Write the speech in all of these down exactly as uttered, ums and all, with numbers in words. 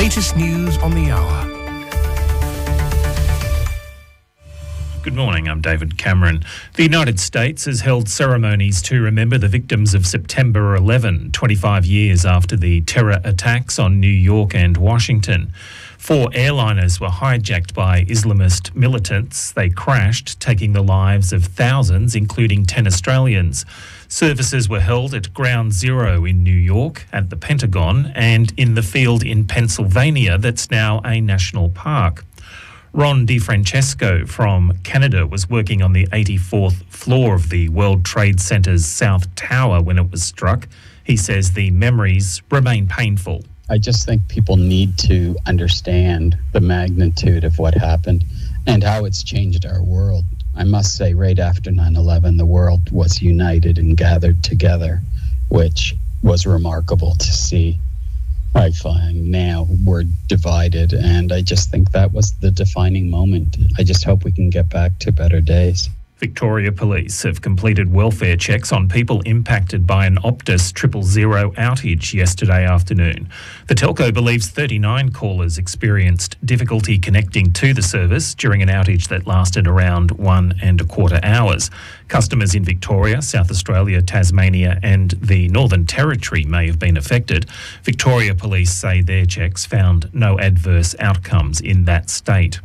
latest news on the hour. Good morning, I'm David Cameron. The United States has held ceremonies to remember the victims of September eleventh, twenty-five years after the terror attacks on New York and Washington. Four airliners were hijacked by Islamist militants. They crashed, taking the lives of thousands, including ten Australians. Services were held at Ground Zero in New York, at the Pentagon, and in the field in Pennsylvania that's now a national park. Ron DiFrancesco from Canada was working on the eighty-fourth floor of the World Trade Center's South Tower when it was struck. He says the memories remain painful. I just think people need to understand the magnitude of what happened and how it's changed our world. I must say, right after nine eleven, the world was united and gathered together, which was remarkable to see. I find now we're divided, and I just think that was the defining moment. I just hope we can get back to better days. Victoria Police have completed welfare checks on people impacted by an Optus triple zero outage yesterday afternoon. The telco believes thirty-nine callers experienced difficulty connecting to the service during an outage that lasted around one and a quarter hours. Customers in Victoria, South Australia, Tasmania and the Northern Territory may have been affected. Victoria Police say their checks found no adverse outcomes in that state.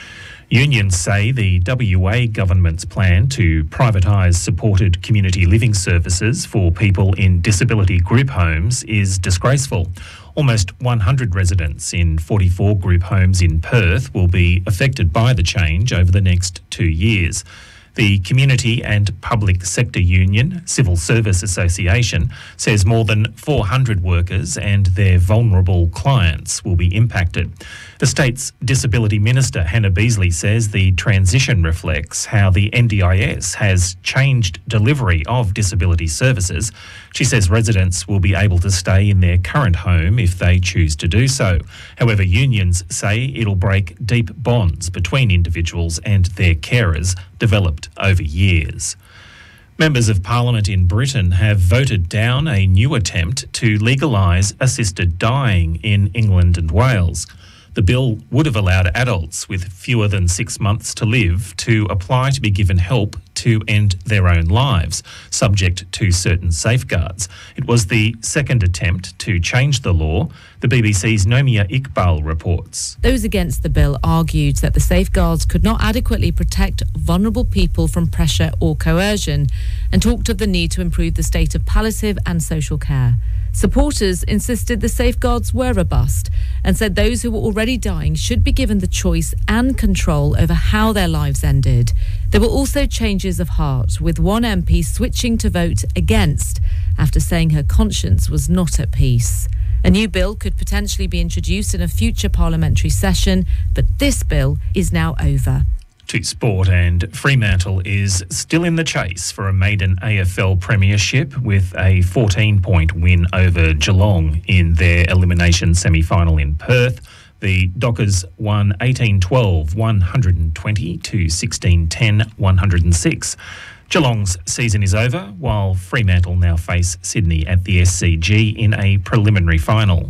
Unions say the W A government's plan to privatise supported community living services for people in disability group homes is disgraceful. Almost one hundred residents in forty-four group homes in Perth will be affected by the change over the next two years. The Community and Public Sector Union, Civil Service Association, says more than four hundred workers and their vulnerable clients will be impacted. The state's Disability Minister, Hannah Beasley, says the transition reflects how the N D I S has changed delivery of disability services. She says residents will be able to stay in their current home if they choose to do so. However, unions say it'll break deep bonds between individuals and their carers developed over years. Members of Parliament in Britain have voted down a new attempt to legalise assisted dying in England and Wales. The bill would have allowed adults with fewer than six months to live to apply to be given help to end their own lives, subject to certain safeguards. It was the second attempt to change the law. The B B C's Nomia Iqbal reports. Those against the bill argued that the safeguards could not adequately protect vulnerable people from pressure or coercion and talked of the need to improve the state of palliative and social care. Supporters insisted the safeguards were robust and said those who were already dying should be given the choice and control over how their lives ended. There were also changes of heart, with one M P switching to vote against after saying her conscience was not at peace. A new bill could potentially be introduced in a future parliamentary session, but this bill is now over. To sport, and Fremantle is still in the chase for a maiden A F L premiership with a fourteen-point win over Geelong in their elimination semi-final in Perth. The Dockers won eighteen twelve, one twenty to sixteen ten, one oh six. Geelong's season is over, while Fremantle now face Sydney at the S C G in a preliminary final.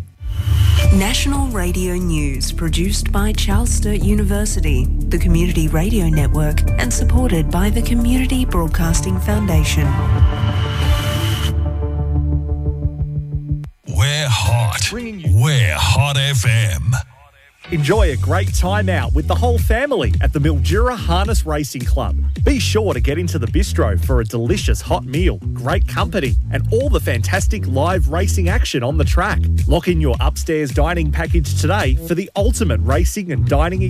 National Radio News, produced by Charles Sturt University, the Community Radio Network, and supported by the Community Broadcasting Foundation. We're hot. We're Hot F M. Enjoy a great time out with the whole family at the Mildura Harness Racing Club. Be sure to get into the bistro for a delicious hot meal, great company, and all the fantastic live racing action on the track. Lock in your upstairs dining package today for the ultimate racing and dining